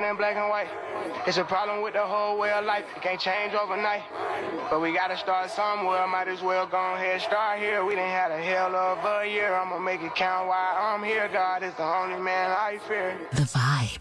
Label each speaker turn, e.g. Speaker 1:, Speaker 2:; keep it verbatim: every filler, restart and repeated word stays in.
Speaker 1: looking in black and white. It's a problem with the whole way of life. It can't change overnight. But we gotta start somewhere. Might as well go ahead start here. We done had a hell of a year. I'ma make it count while I'm here. God is the only man I fear.
Speaker 2: The Vibe.